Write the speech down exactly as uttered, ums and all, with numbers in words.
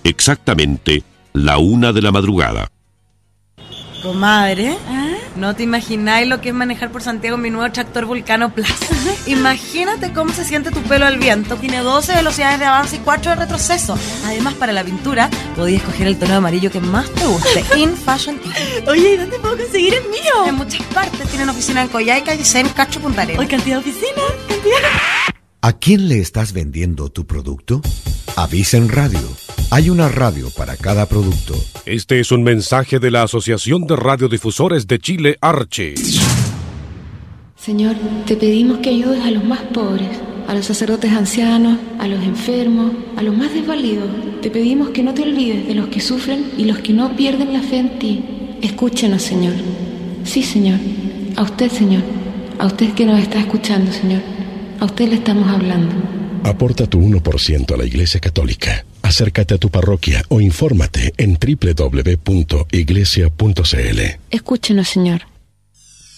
exactamente la una de la madrugada. Comadre, ¿Ah? no te imagináis lo que es manejar por Santiago mi nuevo tractor Vulcano Plus. Imagínate cómo se siente tu pelo al viento. Tiene doce velocidades de avance y cuatro de retroceso. Además, para la pintura, podías escoger el tono de amarillo que más te guste. In Fashion Ink. Oye, ¿y dónde puedo conseguir el mío? En muchas partes. Tienen oficina en Coyhaique, Aysén, Cacho, Punta Arenas. Hoy cantidad de oficina, cantidad. ¿A quién le estás vendiendo tu producto? Avisa en Radio. Hay una radio para cada producto. Este es un mensaje de la Asociación de Radiodifusores de Chile, Arche. Señor, te pedimos que ayudes a los más pobres, a los sacerdotes ancianos, a los enfermos, a los más desvalidos. Te pedimos que no te olvides de los que sufren y los que no pierden la fe en ti. Escúchenos, Señor. Sí, Señor. A usted, Señor. A usted que nos está escuchando, Señor. A usted le estamos hablando. Aporta tu uno por ciento a la Iglesia Católica. Acércate a tu parroquia o infórmate en doble u doble u doble u punto iglesia punto c l. Escúchenos, Señor.